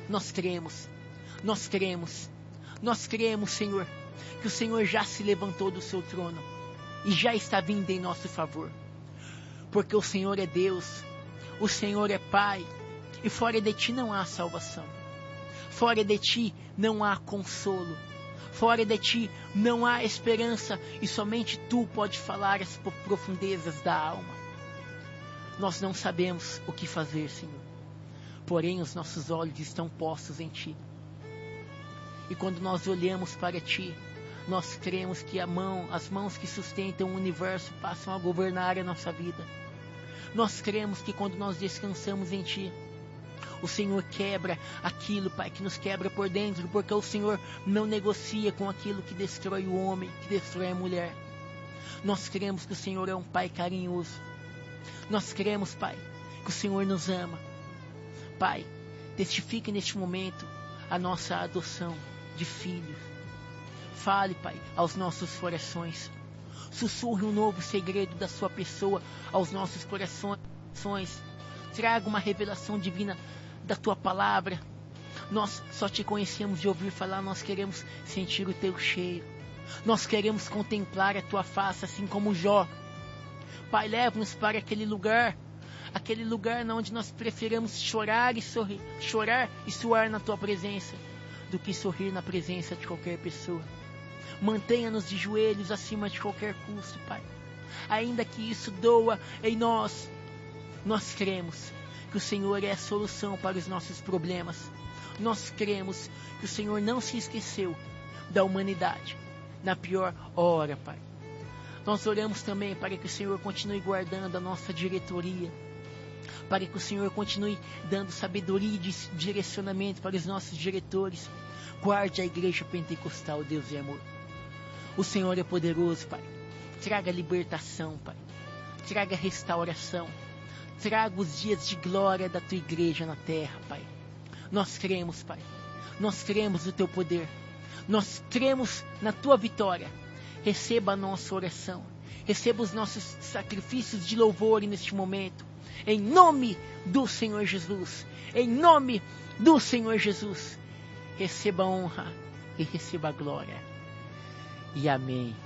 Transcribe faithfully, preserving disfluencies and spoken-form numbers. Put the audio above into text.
Nós cremos, nós cremos, nós cremos, Senhor, que o Senhor já se levantou do seu trono e já está vindo em nosso favor. Porque o Senhor é Deus, o Senhor é Pai, e fora de Ti não há salvação. Fora de Ti não há consolo. Fora de Ti não há esperança, e somente Tu pode falar as profundezas da alma. Nós não sabemos o que fazer, Senhor, porém os nossos olhos estão postos em Ti. E quando nós olhamos para Ti, nós cremos que a mão, as mãos que sustentam o universo passam a governar a nossa vida. Nós cremos que quando nós descansamos em Ti, o Senhor quebra aquilo, Pai, que nos quebra por dentro, porque o Senhor não negocia com aquilo que destrói o homem, que destrói a mulher. Nós cremos que o Senhor é um Pai carinhoso. Nós cremos, Pai, que o Senhor nos ama. Pai, testifique neste momento a nossa adoção de filhos. Fale, Pai, aos nossos corações. Sussurre um novo segredo da sua pessoa aos nossos corações. Traga uma revelação divina da Tua palavra. Nós só Te conhecemos de ouvir falar, nós queremos sentir o Teu cheiro. Nós queremos contemplar a Tua face, assim como Jó. Pai, leva-nos para aquele lugar, aquele lugar onde nós preferamos chorar e sorrir, chorar e suar na Tua presença, do que sorrir na presença de qualquer pessoa. Mantenha-nos de joelhos acima de qualquer custo, Pai. Ainda que isso doa em nós, nós cremos que o Senhor é a solução para os nossos problemas. Nós cremos que o Senhor não se esqueceu da humanidade na pior hora, Pai. Nós oramos também para que o Senhor continue guardando a nossa diretoria, para que o Senhor continue dando sabedoria e direcionamento para os nossos diretores. Guarde a igreja pentecostal, Deus e amor. O Senhor é poderoso, Pai. Traga libertação, Pai. Traga restauração. Traga os dias de glória da Tua igreja na terra, Pai. Nós cremos, Pai. Nós cremos no Teu poder. Nós cremos na Tua vitória. Receba a nossa oração. Receba os nossos sacrifícios de louvor neste momento. Em nome do Senhor Jesus. Em nome do Senhor Jesus. Receba a honra e receba a glória. E amém.